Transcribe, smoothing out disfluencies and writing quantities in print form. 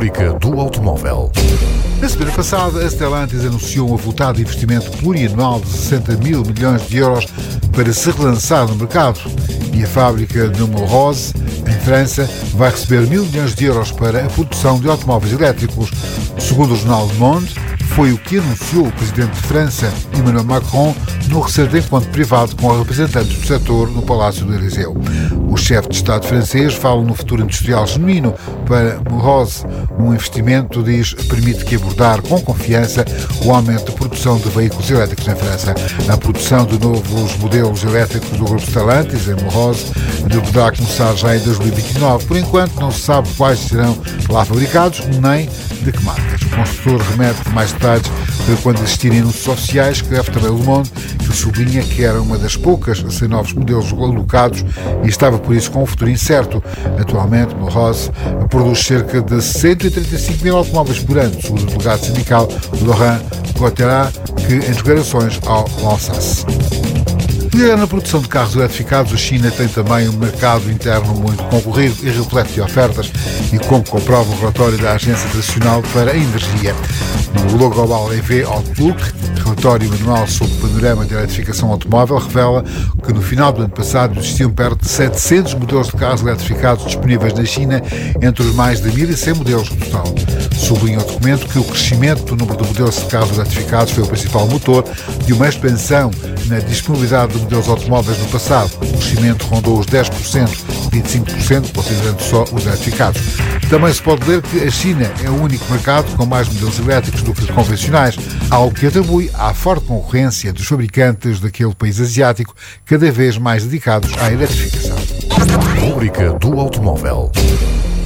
Rubrica do automóvel. Na semana passada, a Stellantis anunciou um avultado investimento plurianual de 60 mil milhões de euros para se relançar no mercado. E a fábrica de Mulhouse, em França, vai receber 1.000 milhões de euros para a produção de automóveis elétricos. Segundo o jornal Le Monde, foi o que anunciou o presidente de França, Emmanuel Macron, no recente encontro privado com representantes do setor no Palácio do Eliseu. O chefe de Estado francês fala no futuro industrial genuíno para Mulhouse. Um investimento, diz, permite que abordar com confiança o aumento da produção de veículos elétricos em França. A produção de novos modelos elétricos do grupo Stellantis, em Mulhouse, deverá começar já em 2029. Por enquanto, não se sabe quais serão lá fabricados, nem de que marcas. O construtor remete mais detalhes para quando existirem anúncios oficiais, escreve também Le Monde, que sublinha que era uma das poucas a ser novos modelos alocados e estava por isso com um futuro incerto. Atualmente, Mulhouse produz cerca de 135 mil automóveis por ano, segundo o delegado sindical Laurent Gauthier, que em declarações ao Alsace. Líder na produção de carros eletrificados, a China tem também um mercado interno muito concorrido e repleto de ofertas, e como comprova o relatório da Agência Internacional para a Energia. No Global EV Outlook, relatório anual sobre o panorama de eletrificação automóvel, revela que no final do ano passado existiam perto de 700 modelos de carros eletrificados disponíveis na China, entre os mais de 1.100 modelos no total. Sublinha o documento que o crescimento do número de modelos de carros eletrificados foi o principal motor de uma expansão na disponibilidade de modelos automóveis no passado. O crescimento rondou os 10%, 25%, considerando só os eletrificados. Também se pode ler que a China é o único mercado com mais modelos elétricos do que os convencionais, algo que atribui à forte concorrência dos fabricantes daquele país asiático, cada vez mais dedicados à eletrificação. Rubrica do automóvel.